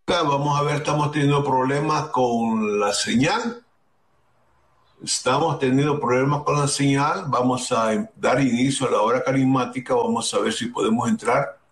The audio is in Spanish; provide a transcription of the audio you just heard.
Claro, vamos a ver, estamos teniendo problemas con la señal. Estamos teniendo problemas con la señal. Vamos a dar inicio a la hora carismática. Vamos a ver si podemos entrar